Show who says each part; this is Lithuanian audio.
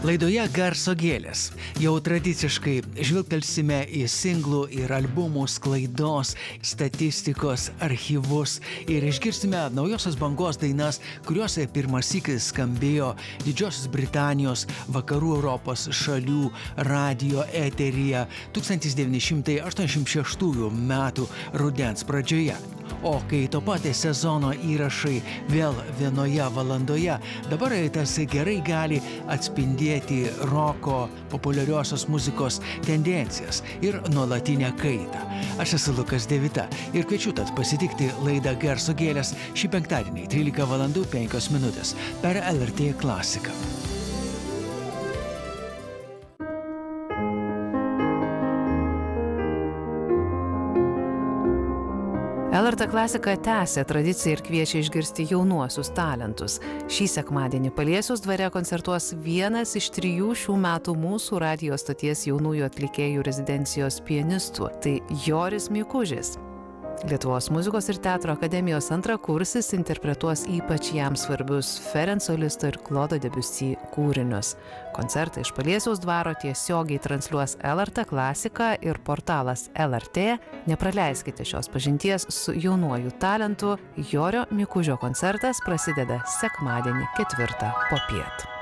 Speaker 1: Laidoje Garso gėlės. Jau tradiciškai žvilgtelsime į singlų ir albumų sklaidos, statistikos archyvus ir išgirsime naujosios bangos dainas, kurios pirmąsyk skambėjo Didžiosios Britanijos, Vakarų Europos šalių radijo eteryje 1986 metų rudens pradžioje. O kai to patys sezono įrašai vėl vienoje valandoje, dabar tas gerai gali atspindėti roko, populiariosios muzikos tendencijas ir nuolatinę kaitą. Aš esu Lukas Devita ir kviečiu tad pasitikti laidą Garso gėlės šį penktadienį 13 valandų 5 minutės per LRT klasiką.
Speaker 2: LRT klasika tęsia tradiciją ir kviečia išgirsti jaunuosius talentus. Šį sekmadienį Paliesiaus dvare koncertuos vienas iš 3 šių metų mūsų radijo stoties jaunųjų atlikėjų rezidencijos pianistų. Tai Joris Mikužis. Lietuvos muzikos ir teatro akademijos antrakursis interpretuos ypač jam svarbius Ferenco Listo ir Klodo Debussy kūrinius. Koncertą iš Paliesiaus dvaro tiesiogiai transliuos LRT klasika ir portalas LRT. Nepraleiskite šios pažinties su jaunuoju talentu. Jorio Mikužio koncertas prasideda sekmadienį 4 popiet.